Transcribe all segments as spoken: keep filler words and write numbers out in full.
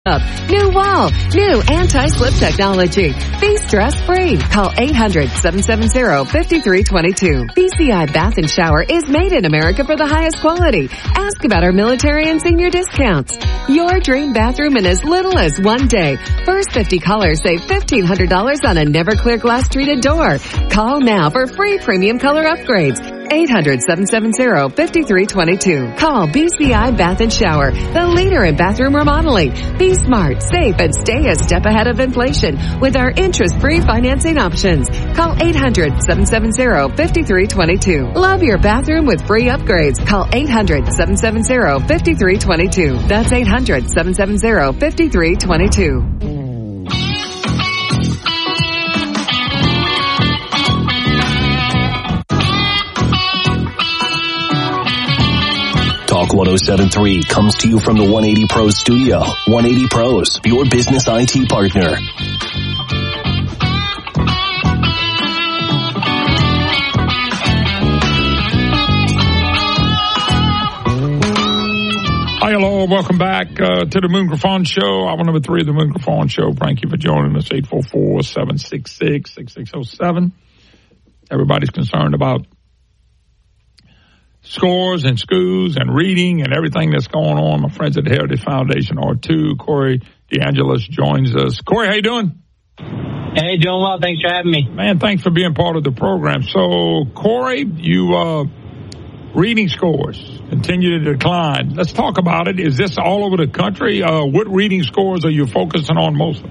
Up. New wall, new anti-slip technology. Be stress-free. Call eight hundred, seven seven zero, five three two two. B C I Bath and Shower is made in America for the highest quality. Ask about our military and senior discounts. Your dream bathroom in as little as one day. First fifty callers save fifteen hundred dollars on a never clear glass treated door. Call now for free premium color upgrades. eight hundred, seven seven zero, five three two two. Call B C I Bath and Shower, the leader in bathroom remodeling. Be smart, safe, and stay a step ahead of inflation with our interest-free financing options. Call eight hundred, seven seven zero, five three two two. Love your bathroom with free upgrades. Call eight hundred, seven seven zero, five three two two. That's eight hundred, seven seven zero, five three two two. Talk one oh seven point three comes to you from the one eighty Pros studio. one eighty Pros, your business I T partner. Hi, hello, welcome back uh, to the Moon Griffon Show. Hour number three of the Moon Griffon Show. Thank you for joining us. eight four four, seven six six, six six zero seven. Everybody's concerned about scores and schools and reading and everything that's going on. My friends at the Heritage Foundation are too. Corey DeAngelis joins us. Corey, how you doing? Hey, doing well. Thanks for having me. Man, thanks for being part of the program. So, Corey, you uh, reading scores continue to decline. Let's talk about it. Is this all over the country? Uh, what reading scores are you focusing on mostly?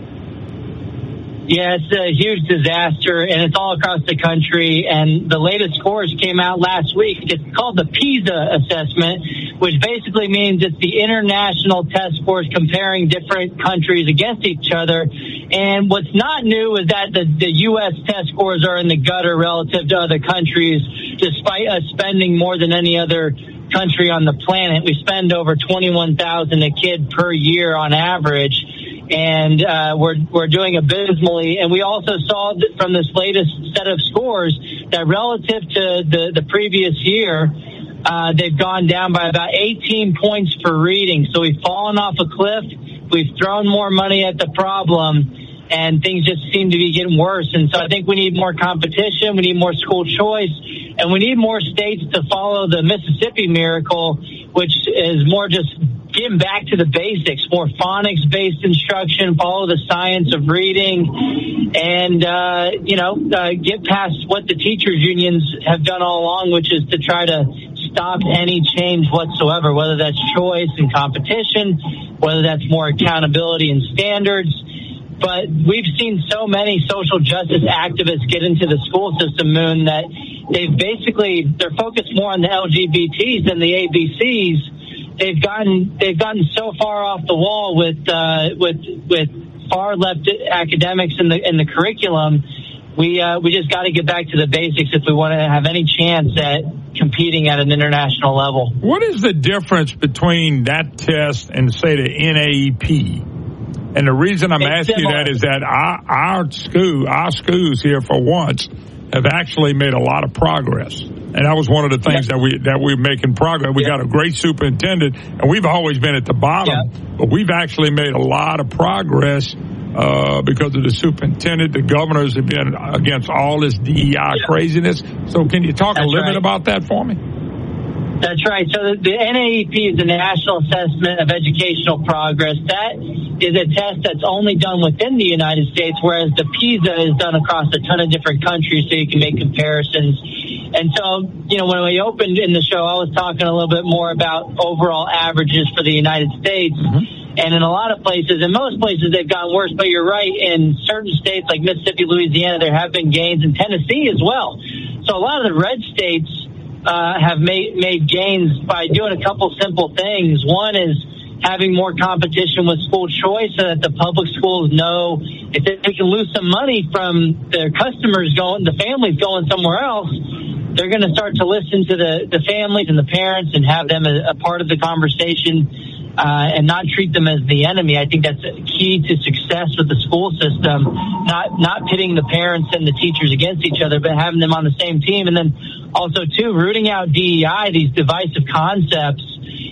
Yeah, it's a huge disaster, and it's all across the country. And the latest scores came out last week. It's called the PISA assessment, which basically means it's the international test scores comparing different countries against each other. And what's not new is that the, the U S test scores are in the gutter relative to other countries, despite us spending more than any other country on the planet. We spend over twenty-one thousand dollars a kid per year on average. And uh, we're we're doing abysmally. And we also saw that from this latest set of scores that relative to the, the previous year, uh, they've gone down by about eighteen points for reading. So we've fallen off a cliff. We've thrown more money at the problem, and things just seem to be getting worse. And so I think we need more competition. We need more school choice. And we need more states to follow the Mississippi miracle, which is more just getting back to the basics, more phonics-based instruction, follow the science of reading, and, uh, you know, uh, get past what the teachers' unions have done all along, which is to try to stop any change whatsoever, whether that's choice and competition, whether that's more accountability and standards. But we've seen so many social justice activists get into the school system, Moon, that they've basically, they're focused more on the L G B Ts than the A B Cs. They've gotten they've gotten so far off the wall with uh, with with far left academics in the in the curriculum. We uh, we just got to get back to the basics if we want to have any chance at competing at an international level. What is the difference between that test and, say, the N A E P? And the reason I'm it's asking similar. that is that our, our school, our schools here for once have actually made a lot of progress. And that was one of the things yep. that we that we're making progress. We yep. got a great superintendent, and we've always been at the bottom, yep. but we've actually made a lot of progress uh, because of the superintendent. The governors have been against all this D E I yep. craziness. So can you talk That's a little right. bit about that for me? That's right. So the, the N A E P is the National Assessment of Educational Progress. That is a test that's only done within the United States, whereas the PISA is done across a ton of different countries, so you can make comparisons. And so, you know, when we opened in the show, I was talking a little bit more about overall averages for the United States. Mm-hmm. And in a lot of places, in most places, they've gotten worse. But you're right, in certain states like Mississippi, Louisiana, there have been gains, in Tennessee as well. So a lot of the red states uh, have made, made gains by doing a couple simple things. One is having more competition with school choice so that the public schools know if they, they can lose some money from their customers going, the families going somewhere else, they're going to start to listen to the, the families and the parents and have them a, a part of the conversation uh, and not treat them as the enemy. I think that's a key to success with the school system, not not pitting the parents and the teachers against each other, but having them on the same team. And then also, too, rooting out D E I, these divisive concepts.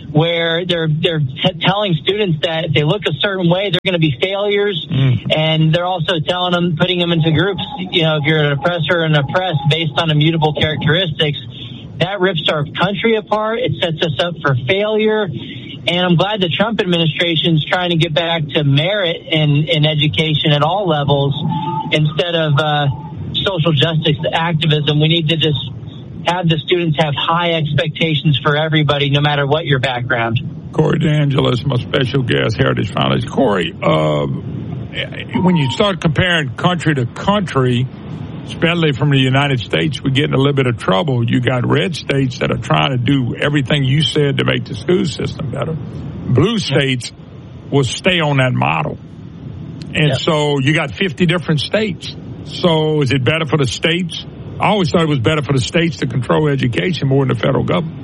where they're they're t- telling students that if they look a certain way, they're going to be failures, mm. and they're also telling them, putting them into groups. You know, if you're an oppressor and oppressed based on immutable characteristics, that rips our country apart. It sets us up for failure. And I'm glad the Trump administration is trying to get back to merit in, in education at all levels instead of uh, social justice activism. We need to just have the students have high expectations for everybody, no matter what your background. Corey DeAngelis, my special guest, Heritage Foundation. Corey, uh, when you start comparing country to country, especially from the United States, we get in a little bit of trouble. You got red states that are trying to do everything you said to make the school system better. Blue states will stay on that model. And yep. so you got fifty different states. So is it better for the states? I always thought it was better for the states to control education more than the federal government.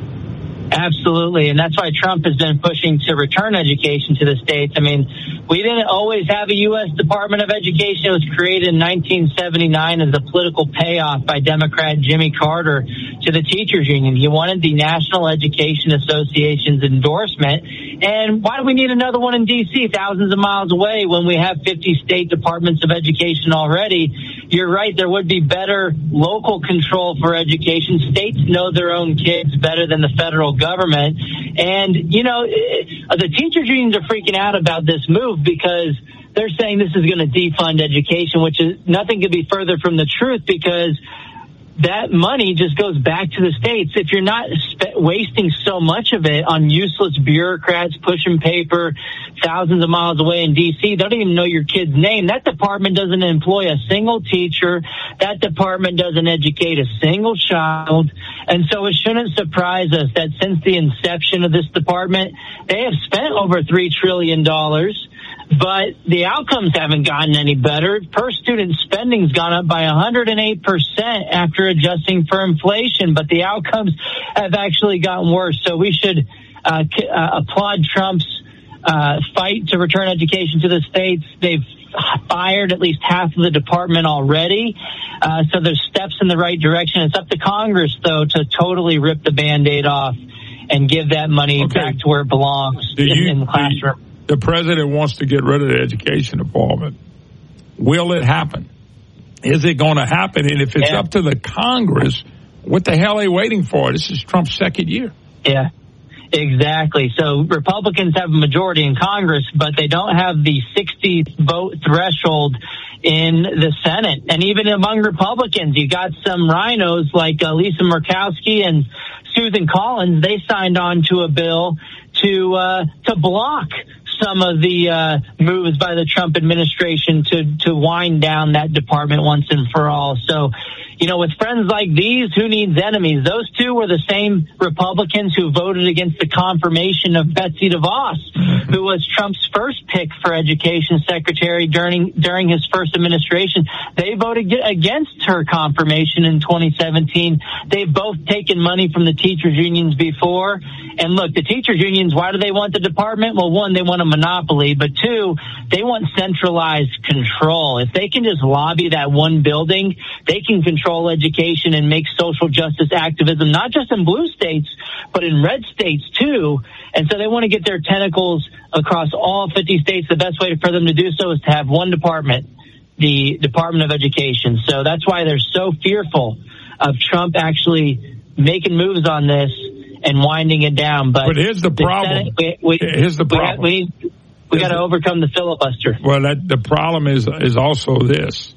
Absolutely, and that's why Trump has been pushing to return education to the states. I mean, we didn't always have a U S Department of Education. It was created in nineteen seventy-nine as a political payoff by Democrat Jimmy Carter to the teachers union. He wanted the National Education Association's endorsement. And why do we need another one in D C, thousands of miles away, when we have fifty state departments of education already? You're right, there would be better local control for education. States know their own kids better than the federal government. And, you know, the teachers unions are freaking out about this move because they're saying this is going to defund education, which is nothing could be further from the truth, because that money just goes back to the states. If you're not sp- wasting so much of it on useless bureaucrats pushing paper thousands of miles away in D C, they don't even know your kid's name. That department doesn't employ a single teacher. That department doesn't educate a single child. And so it shouldn't surprise us that since the inception of this department, they have spent over three trillion dollars. But the outcomes haven't gotten any better. Per student spending's gone up by one hundred eight percent after adjusting for inflation, but the outcomes have actually gotten worse. So we should uh, uh, applaud Trump's uh, fight to return education to the states. They've fired at least half of the department already. Uh, so there's steps in the right direction. It's up to Congress, though, to totally rip the Band-Aid off and give that money okay. back to where it belongs in, you, in the classroom. The president wants to get rid of the education department. Will it happen? Is it going to happen? And if it's yeah. up to the Congress, what the hell are they waiting for? This is Trump's second year. Yeah, exactly. So Republicans have a majority in Congress, but they don't have the sixty vote threshold in the Senate. And even among Republicans, you got some rhinos like uh, Lisa Murkowski and Susan Collins. They signed on to a bill to uh, to block some of the uh, moves by the Trump administration to, to wind down that department once and for all. So, you know, with friends like these, who needs enemies? Those two were the same Republicans who voted against the confirmation of Betsy DeVos, who was Trump's first pick for education secretary during during his first administration. They voted against her confirmation in twenty seventeen. They've both taken money from the teachers unions before. And look, the teachers unions, why do they want the department? Well, one, they want a monopoly, but two, they want centralized control. If they can just lobby that one building, they can control education and make social justice activism, not just in blue states, but in red states too. And so they want to get their tentacles across all fifty states. The best way for them to do so is to have one department, the Department of Education. So that's why they're so fearful of Trump actually making moves on this and winding it down. But, but here's the problem. Senate, we, we, here's the problem. We, we, we got to overcome the filibuster. Well, that, the problem is is also this.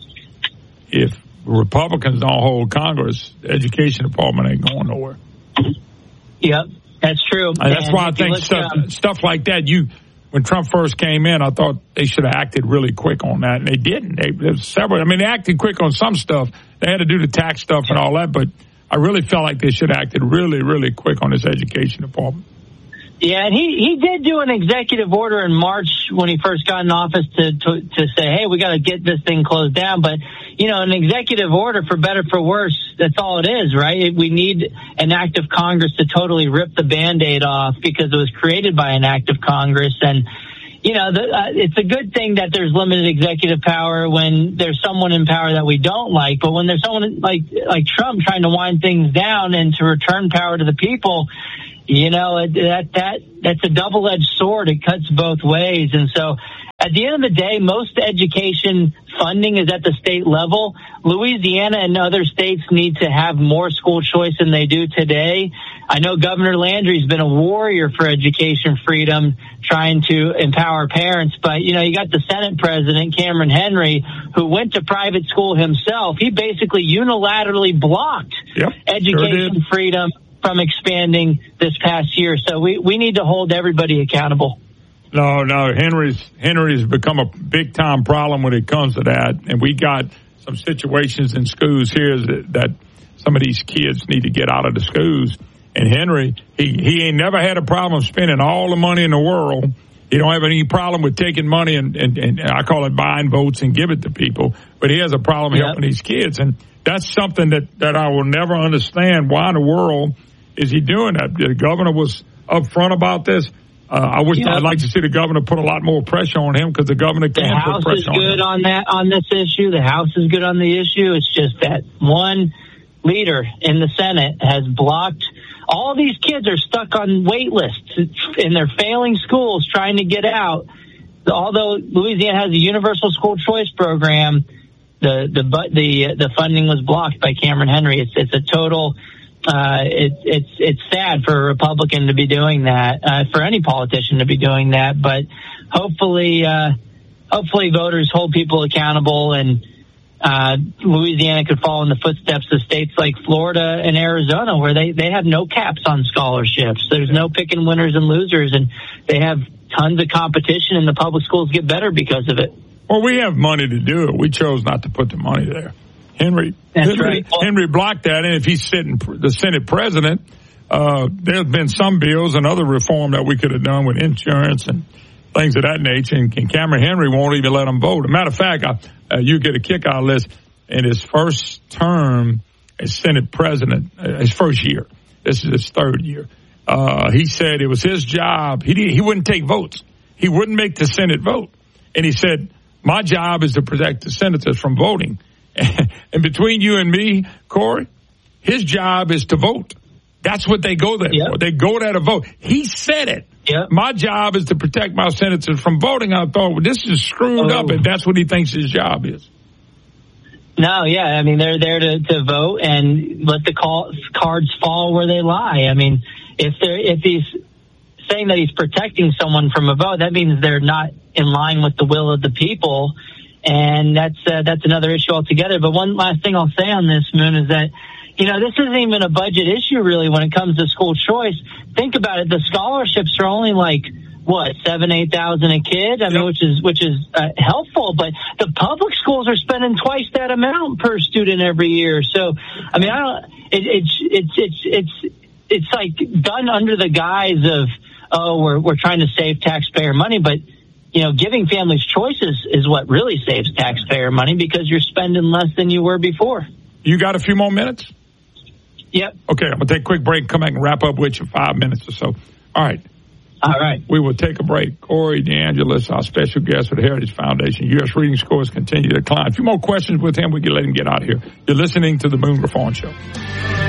If Republicans don't hold Congress, the education department ain't going nowhere. Yep, that's true. And that's and why I think stuff, um, stuff like that, you, when Trump first came in, I thought they should have acted really quick on that, and they didn't. They, there's several. I mean, they acted quick on some stuff. They had to do the tax stuff and all that, but I really felt like they should have acted really, really quick on this education department. Yeah, and he, he did do an executive order in March when he first got in office to, to, to say, hey, we got to get this thing closed down. But, you know, an executive order, for better for worse, that's all it is, right? We need an act of Congress to totally rip the Band-Aid off because it was created by an act of Congress. And, you know, the, uh, it's a good thing that there's limited executive power when there's someone in power that we don't like. But when there's someone like like Trump trying to wind things down and to return power to the people, you know, that that that's a double-edged sword. It cuts both ways. And so at the end of the day, most education funding is at the state level. Louisiana and other states need to have more school choice than they do today. I know Governor Landry's been a warrior for education freedom, trying to empower parents. But, you know, you got the Senate President, Cameron Henry, who went to private school himself. He basically unilaterally blocked yep, education sure freedom from expanding this past year. So we, we need to hold everybody accountable. No, no, Henry's Henry's become a big time problem when it comes to that, and we got some situations in schools here that, that some of these kids need to get out of the schools. And Henry, he he ain't never had a problem spending all the money in the world. He don't have any problem with taking money and, and, and I call it buying votes and give it to people. But he has a problem yep. helping these kids, and that's something that that I will never understand. Why in the world is he doing that? The governor was upfront about this. Uh, I wish yeah. I'd like to see the governor put a lot more pressure on him because the governor can the put pressure on him. The House is good on that on this issue. The House is good on the issue. It's just that one leader in the Senate has blocked. All these kids are stuck on wait lists and they're failing schools trying to get out. Although Louisiana has a universal school choice program, the the the the funding was blocked by Cameron Henry. It's it's a total. Uh, it, it's it's sad for a Republican to be doing that, uh, for any politician to be doing that. But hopefully, uh, hopefully voters hold people accountable, and uh, Louisiana could follow in the footsteps of states like Florida and Arizona, where they, they have no caps on scholarships. There's no picking winners and losers, and they have tons of competition, and the public schools get better because of it. Well, we have money to do it. We chose not to put the money there. Henry, That's Henry, right. Well, Henry blocked that, and if he's sitting the Senate president, uh, there's been some bills and other reform that we could have done with insurance and things of that nature, and Cameron Henry won't even let them vote. As a matter of fact, I, uh, you get a kick out of this. In his first term as Senate president, uh, his first year, this is his third year, uh, he said it was his job. He didn't, he wouldn't take votes. He wouldn't make the Senate vote. And he said, my job is to protect the senators from voting. And between you and me, Corey, his job is to vote. That's what they go there yep. for. They go there to vote. He said it. Yep. My job is to protect my senators from voting. I thought, well, this is screwed oh. up, and that's what he thinks his job is. No, yeah. I mean, they're there to, to vote and let the call, cards fall where they lie. I mean, if they're if he's saying that he's protecting someone from a vote, that means they're not in line with the will of the people. And that's uh, that's another issue altogether. But one last thing I'll say on this, Moon, is that, you know, this isn't even a budget issue, really, when it comes to school choice. Think about it. The scholarships are only like, what, seven, eight thousand a kid? I mean, yep. which is which is uh, helpful. But the public schools are spending twice that amount per student every year. So, I mean, I don't. It, it's it's it's it's it's like done under the guise of, oh, we're we're trying to save taxpayer money, but. You know, giving families choices is what really saves taxpayer money because you're spending less than you were before. You got a few more minutes? Yep. Okay, I'm going to take a quick break, come back and wrap up with you five minutes or so. All right. All right. We will take a break. Corey DeAngelis, our special guest with the Heritage Foundation. U S reading scores continue to climb. A few more questions with him. We can let him get out of here. You're listening to the Moon Reform Show.